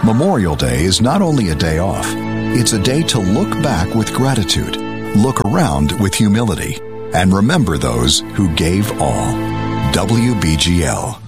Memorial Day is not only a day off, it's a day to look back with gratitude, look around with humility, and remember those who gave all. WBGL.